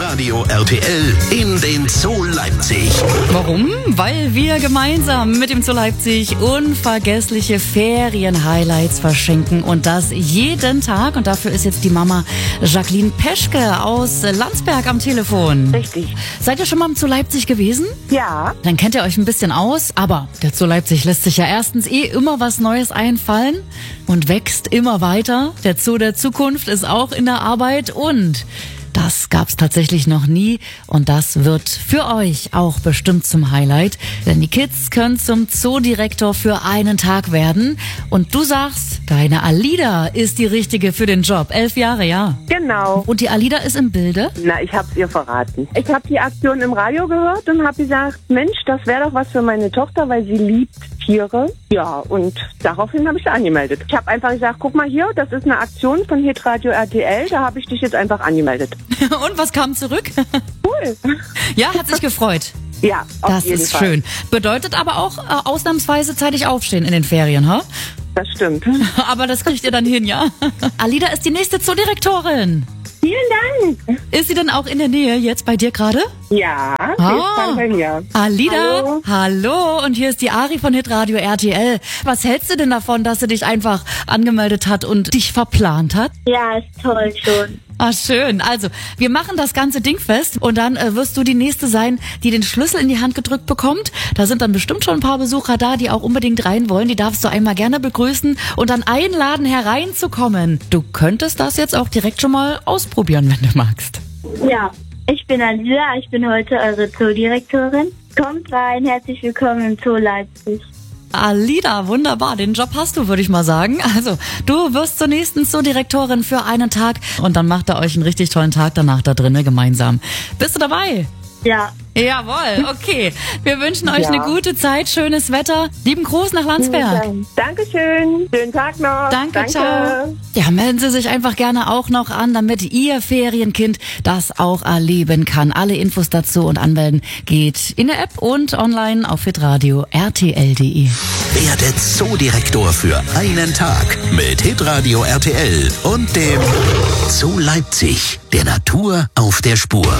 Hitradio RTL in den Zoo Leipzig. Warum? Weil wir gemeinsam mit dem Zoo Leipzig unvergessliche Ferien-Highlights verschenken und das jeden Tag. Und dafür ist jetzt die Mama Jacqueline Peschke aus Landsberg am Telefon. Richtig. Seid ihr schon mal im Zoo Leipzig gewesen? Ja. Dann kennt ihr euch ein bisschen aus, aber der Zoo Leipzig lässt sich ja erstens immer was Neues einfallen und wächst immer weiter. Der Zoo der Zukunft ist auch in der Arbeit und das gab's tatsächlich noch nie und das wird für euch auch bestimmt zum Highlight, denn die Kids können zum Zoodirektor für einen Tag werden und du sagst, deine Alida ist die Richtige für den Job. 11 Jahre, ja. Genau. Und die Alida ist im Bilde? Na, ich hab's ihr verraten. Ich habe die Aktion im Radio gehört und habe gesagt, Mensch, das wäre doch was für meine Tochter, weil sie liebt Tiere. Ja, und daraufhin habe ich sie angemeldet. Ich habe einfach gesagt, guck mal hier, das ist eine Aktion von Hitradio RTL, da habe ich dich jetzt einfach angemeldet. Und was kam zurück? Cool. Ja, hat sich gefreut. Ja, auf Das jeden ist Fall. schön. Bedeutet aber auch ausnahmsweise zeitig aufstehen in den Ferien, ha? Das stimmt. Aber das kriegt ihr dann hin, ja? Alida ist die nächste Zoodirektorin. Vielen Dank. Ist sie denn auch in der Nähe jetzt bei dir gerade? Ja, sie ist bei mir. Alida, Hallo. hallo. Und hier ist die Ari von Hitradio RTL. Was hältst du denn davon, dass sie dich einfach angemeldet hat und dich verplant hat? Ja, ist toll schon. Ah, schön. Also, wir machen das ganze Ding fest und dann wirst du die Nächste sein, die den Schlüssel in die Hand gedrückt bekommt. Da sind dann bestimmt schon ein paar Besucher da, die auch unbedingt rein wollen. Die darfst du einmal gerne begrüßen und dann einladen, hereinzukommen. Du könntest das jetzt auch direkt schon mal ausprobieren, wenn du magst. Ja, ich bin Alida, ich bin heute eure Zoodirektorin. Kommt rein, herzlich willkommen im Zoo Leipzig. Alida, wunderbar. Den Job hast du, würde ich mal sagen. Also, du wirst zur nächsten Zoodirektorin für einen Tag und dann macht ihr euch einen richtig tollen Tag danach da drinnen gemeinsam. Bist du dabei? Ja, Jawohl, okay. Wir wünschen euch Ja. eine gute Zeit, schönes Wetter. Lieben Gruß nach Landsberg. Dankeschön. Schönen Tag noch. Danke, ciao. Ja, melden Sie sich einfach gerne auch noch an, damit Ihr Ferienkind das auch erleben kann. Alle Infos dazu und anmelden geht in der App und online auf hitradio rtl.de. Werde Zoodirektor für einen Tag mit Hitradio RTL und dem Zoo Leipzig, der Natur auf der Spur.